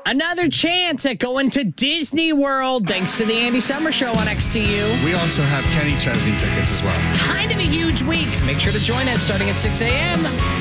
Another chance at going to Disney World thanks to the Andy Summer Show on XTU. We also have Kenny Chesney tickets as well. Kind of a huge week. Make sure to join us starting at 6 a.m.